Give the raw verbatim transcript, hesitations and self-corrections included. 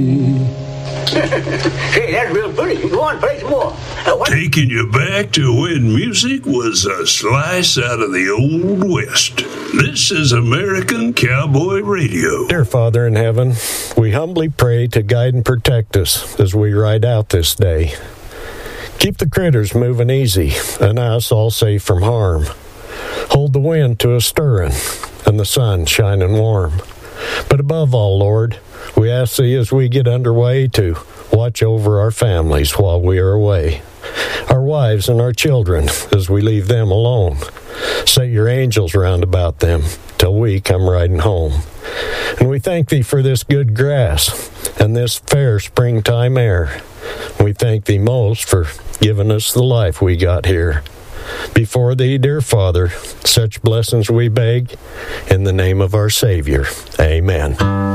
Hey, that's real pretty. Go on, play some more. Uh, what? Taking you back to when music was a slice out of the Old West. This is American Cowboy Radio. Dear Father in heaven, we humbly pray to guide and protect us as we ride out this day. Keep the critters moving easy and us all safe from harm. Hold the wind to a stirring and the sun shining warm. But above all, Lord, we ask thee as we get underway to watch over our families while we are away, our wives and our children as we leave them alone. Set your angels round about them till we come riding home. And we thank thee for this good grass and this fair springtime air. We thank thee most for giving us the life we got here. Before thee, dear Father, such blessings we beg in the name of our Savior. Amen.